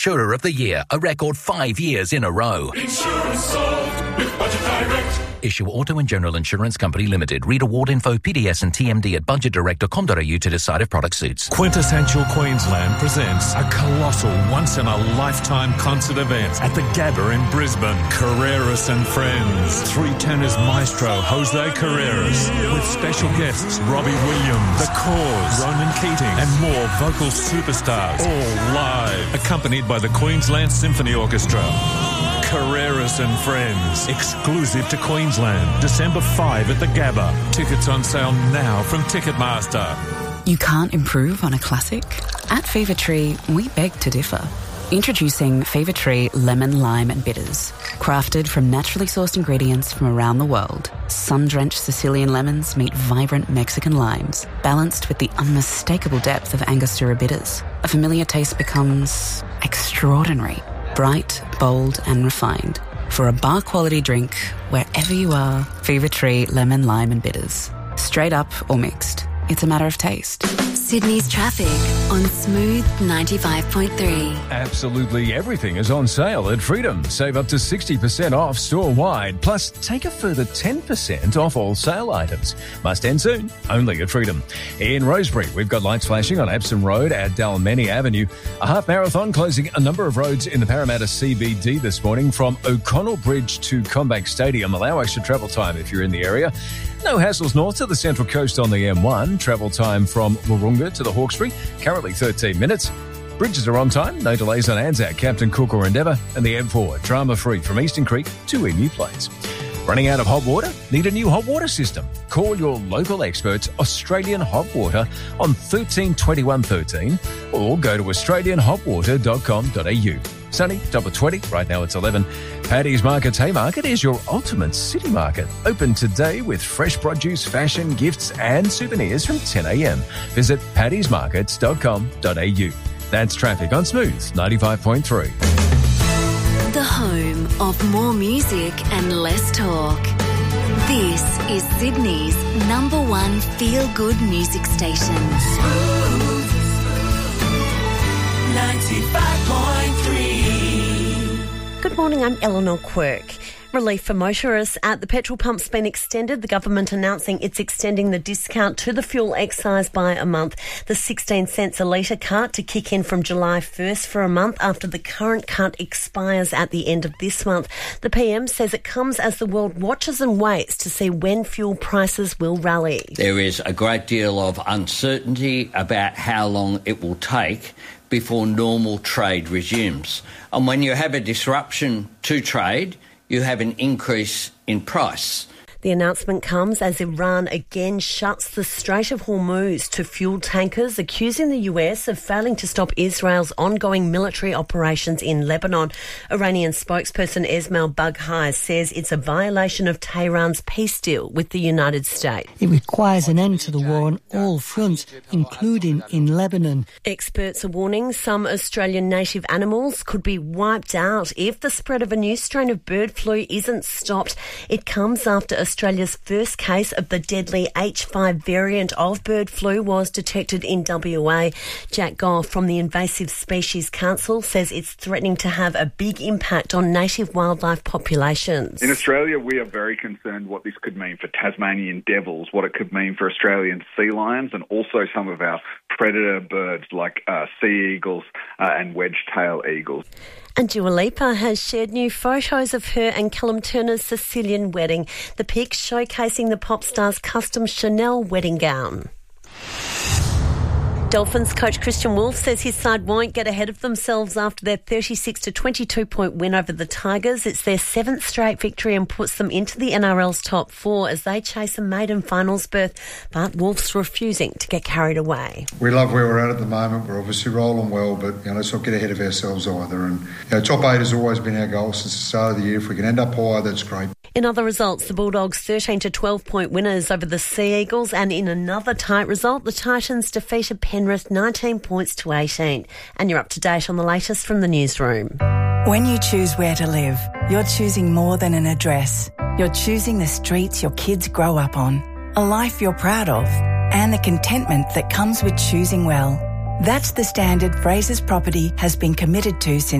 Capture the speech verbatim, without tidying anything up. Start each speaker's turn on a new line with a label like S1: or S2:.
S1: Insurer of the Year, a record five years in a row.
S2: Insurance sold with Budget Direct.
S1: Issue Auto and General Insurance Company Limited. Read award info, P D S and T M D at budget direct dot com dot a u to decide if product suits.
S3: Quintessential Queensland presents a colossal once-in-a-lifetime concert event at the Gabba in Brisbane. Carreras and Friends. Three tenors maestro Jose Carreras with special guests Robbie Williams, The Cause, Ronan Keating and more vocal superstars, all live, accompanied by the Queensland Symphony Orchestra. Carreras and Friends, exclusive to Queensland, December fifth at the Gabba. Tickets on sale now from Ticketmaster.
S4: You can't improve on a classic? At Fever Tree, we beg to differ. Introducing Fever Tree Lemon, Lime and Bitters. Crafted from naturally sourced ingredients from around the world, sun-drenched Sicilian lemons meet vibrant Mexican limes, balanced with the unmistakable depth of Angostura bitters. A familiar taste becomes extraordinary. Bright, bold and refined. For a bar-quality drink, wherever you are, Fever Tree Lemon, Lime and Bitters. Straight up or mixed. It's a matter of taste.
S5: Sydney's traffic on Smooth ninety-five point three.
S6: Absolutely everything is on sale at Freedom. Save up to sixty percent off store-wide. Plus, take a further ten percent off all sale items. Must end soon, only at Freedom. In Rosebery, we've got lights flashing on Epsom Road at Dalmeny Avenue. A half marathon closing a number of roads in the Parramatta C B D this morning from O'Connell Bridge to Combank Stadium. Allow extra travel time if you're in the area. No hassles north to the Central Coast on the M one. Travel time from Wahroonga to the Hawkesbury, currently thirteen minutes. Bridges are on time, no delays on Anzac, Captain Cook or Endeavour, and the M four, drama-free from Eastern Creek to Emu Plains. Running out of hot water? Need a new hot water system? Call your local experts, Australian Hot Water, on thirteen twenty-one thirteen or go to australian hot water dot com dot a u. Sunny, top of twenty. Right now it's eleven. Paddy's Market's Haymarket is your ultimate city market. Open today with fresh produce, fashion, gifts and souvenirs from ten a.m. Visit paddys markets dot com dot a u. That's traffic on Smooth ninety-five point three.
S5: The home of more music and less talk. This is Sydney's number one feel-good music station.
S2: Smooth ninety-five point three.
S7: Good morning, I'm Eleanor Quirk. Relief for motorists at the petrol pump's been extended. The government announcing it's extending the discount to the fuel excise by a month. The sixteen cents a litre cut to kick in from July first for a month after the current cut expires at the end of this month. The P M says it comes as the world watches and waits to see when fuel prices will rally.
S8: There is a great deal of uncertainty about how long it will take before normal trade resumes. And when you have a disruption to trade, you have an increase in price.
S7: The announcement comes as Iran again shuts the Strait of Hormuz to fuel tankers, accusing the U S of failing to stop Israel's ongoing military operations in Lebanon. Iranian spokesperson Esmail Baghai says it's a violation of Tehran's peace deal with the United States.
S9: It requires an end to the war on all fronts, including in Lebanon.
S7: Experts are warning some Australian native animals could be wiped out if the spread of a new strain of bird flu isn't stopped. It comes after Australia's first case of the deadly H five variant of bird flu was detected in W A. Jack Goff from the Invasive Species Council says it's threatening to have a big impact on native wildlife populations.
S10: In Australia, we are very concerned what this could mean for Tasmanian devils, what it could mean for Australian sea lions, and also some of our predator birds like uh, sea eagles uh, and wedge-tail eagles.
S7: And Dua Lipa has shared new photos of her and Callum Turner's Sicilian wedding. The pics showcasing the pop star's custom Chanel wedding gown. Dolphins coach Christian Wolf says his side won't get ahead of themselves after their thirty-six to twenty-two point win over the Tigers. It's their seventh straight victory and puts them into the N R L's top four as they chase a maiden finals berth. But Wolf's refusing to get carried away.
S11: We love where we're at at the moment. We're obviously rolling well, but you know, let's not get ahead of ourselves either. And you know, top eight has always been our goal since the start of the year. If we can end up higher, that's great.
S7: In other results, the Bulldogs thirteen to twelve point winners over the Sea Eagles, and in another tight result, the Titans defeated Penrith nineteen points to eighteen. And you're up to date on the latest from the newsroom.
S12: When you choose where to live, you're choosing more than an address. You're choosing the streets your kids grow up on, a life you're proud of, and the contentment that comes with choosing well. That's the standard Fraser's Property has been committed to since